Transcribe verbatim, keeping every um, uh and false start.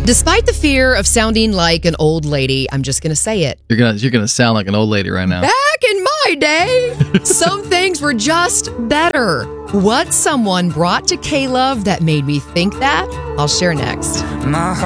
Despite the fear of sounding like an old lady, I'm just going to say it. You're gonna you're gonna sound like an old lady right now. Back in my day, some things were just better. What someone brought to K-Love that made me think that, I'll share next. My heart